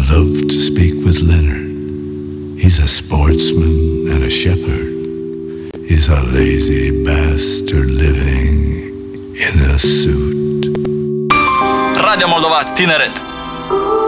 love to speak with Leonard. He's a sportsman and a shepherd. He's a lazy bastard living in a suit. Radio Moldova Tineret.